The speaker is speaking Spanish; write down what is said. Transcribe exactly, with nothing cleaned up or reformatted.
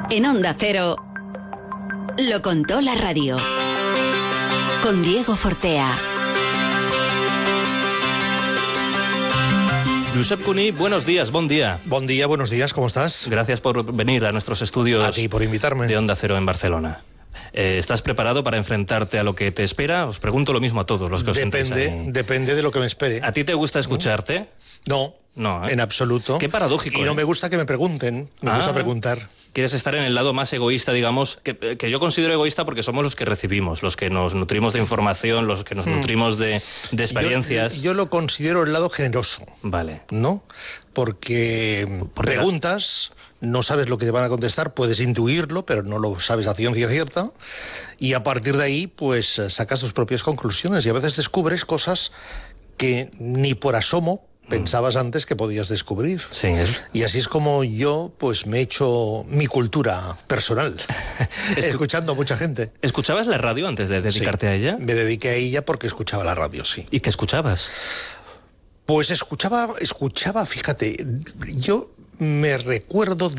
En Onda Cero, lo contó la radio. Con Diego Fortea. Josep Cuní, buenos días, buen día. Buen día, buenos días, ¿cómo estás? Gracias por venir a nuestros estudios. A ti por invitarme. De Onda Cero en Barcelona. Eh, ¿Estás preparado para enfrentarte a lo que te espera? Os pregunto lo mismo a todos los que os sentáis ahí. Depende, depende de lo que me espere. ¿A ti te gusta escucharte? No, No, ¿eh? en absoluto. Qué paradójico. Y no ¿eh? me gusta que me pregunten, me Ah. gusta preguntar. Quieres estar en el lado más egoísta, digamos, que, que yo considero egoísta porque somos los que recibimos, los que nos nutrimos de información, los que nos Hmm. nutrimos de, de experiencias. Yo, yo lo considero el lado generoso, Vale. ¿no? Porque Porque la- preguntas, no sabes lo que te van a contestar, puedes intuirlo, pero no lo sabes a ciencia cierta, y a partir de ahí, pues sacas tus propias conclusiones y a veces descubres cosas que ni por asomo pensabas antes que podías descubrir. Sí, es- Y así es como yo pues me he hecho mi cultura personal, escuchando a mucha gente. ¿Escuchabas la radio antes de dedicarte Sí, a ella? me dediqué a ella porque escuchaba la radio, sí. ¿Y qué escuchabas? Pues escuchaba, escuchaba, fíjate, yo me recuerdo de